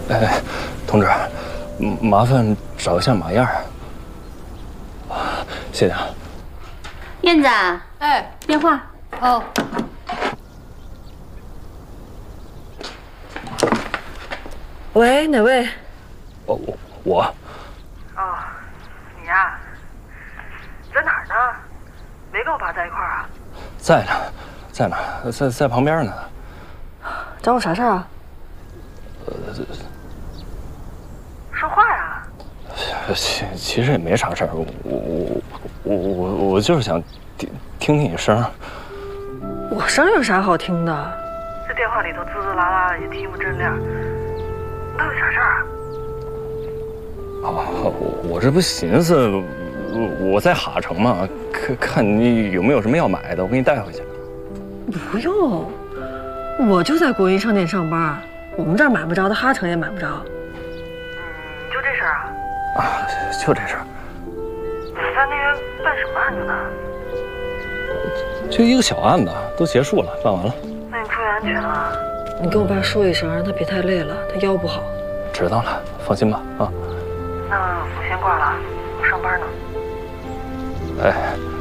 哎，同志，麻烦找一下马燕儿。谢谢啊。 燕子， 哎， 电话。 哦。 喂，哪位？ 我。 哦，你呀，在哪儿呢？没跟我爸在一块儿啊？ 在呢，在呢，在旁边呢。 找我啥事儿啊？ 说话呀！ 其实也没啥事儿，我就是想听你声。 我声有啥好听的？ 这电话里头滋滋啦啦的，也听不真亮。那有啥事儿啊？ 我这不寻思，我在哈城嘛，看你有没有什么要买的，我给你带回去。 不用，我就在国营商店上班，我们这儿买不着的，哈城也买不着。 就这事儿啊？ 啊，就这事儿。 在那边办什么案子呢？ 就一个小案子，都结束了，办完了。 那你注意安全啊！ 你跟我爸说一声，让他别太累了，他腰不好。 知道了，放心吧，啊。 那我先挂了，我上班呢。 哎。